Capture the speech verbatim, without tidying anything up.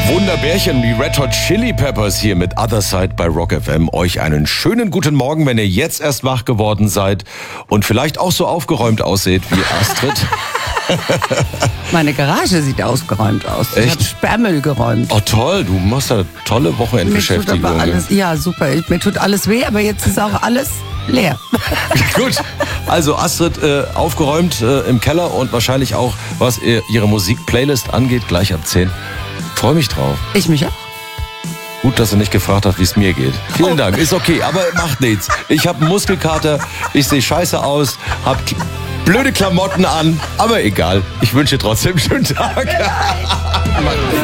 Wunderbärchen, die Red Hot Chili Peppers hier mit Other Side bei Rock F M. Euch einen schönen guten Morgen, wenn ihr jetzt erst wach geworden seid und vielleicht auch so aufgeräumt ausseht wie Astrid. Meine Garage sieht ausgeräumt aus. Ich Echt? habe Sperrmüll geräumt. Oh toll, du machst eine tolle Mir tut Wochenendbeschäftigung. aber alles, ja, super. Ich, mir tut alles weh, aber jetzt ist auch alles leer. Gut, also Astrid äh, aufgeräumt äh, im Keller und wahrscheinlich auch, was ihr, ihre Musik-Playlist angeht, gleich ab zehn. Freue mich drauf. Ich mich auch. Gut, dass du nicht gefragt hast, wie es mir geht. Vielen Oh. Dank, ist okay, aber macht nichts. Ich habe einen Muskelkater, ich sehe scheiße aus, habe blöde Klamotten an, aber egal. Ich wünsche dir trotzdem einen schönen Tag.